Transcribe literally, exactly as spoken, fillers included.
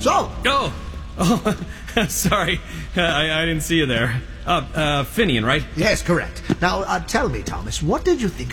So... Oh! Oh, sorry. Uh, I, I didn't see you there. Uh, uh, Finian, right? Yes, correct. Now, uh, tell me, Thomas, what did you think